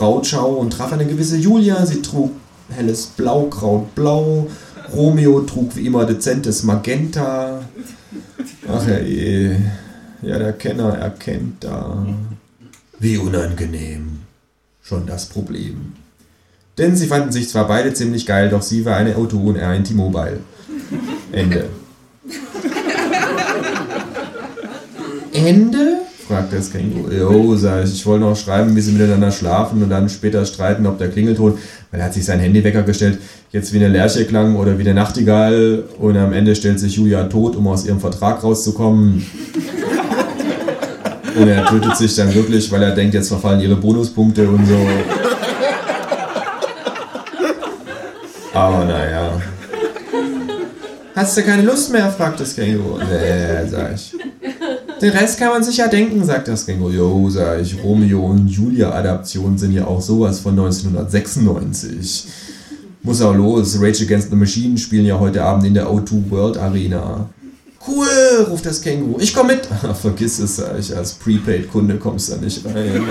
Brautschau und traf eine gewisse Julia. Sie trug helles Blaukraut-Blau. Romeo trug wie immer dezentes Magenta. Ach je, ja, der Kenner erkennt da. Wie unangenehm. Schon das Problem. Denn sie fanden sich zwar beide ziemlich geil, doch sie war eine Auto und er ein T-Mobile. Ende. Ende? Fragte das Känguru. Jo, sag ich wollte noch schreiben, wie sie miteinander schlafen und dann später streiten, ob der Klingelton, weil er hat sich sein Handywecker gestellt, jetzt wie eine Lerche klang oder wie eine Nachtigall und am Ende stellt sich Julia tot, um aus ihrem Vertrag rauszukommen. Und er tötet sich dann wirklich, weil er denkt, jetzt verfallen ihre Bonuspunkte und so. Aber naja. Hast du keine Lust mehr? Fragt das Känguru. Nee, sag ich. Den Rest kann man sich ja denken, sagt das Känguru. Jo, sag ich, Romeo und Julia-Adaptionen sind ja auch sowas von 1996. Muss auch los, Rage Against the Machine spielen ja heute Abend in der O2 World Arena. Cool, ruft das Känguru. Ich komm mit. Vergiss es, sag ich, als Prepaid-Kunde kommst du da nicht rein.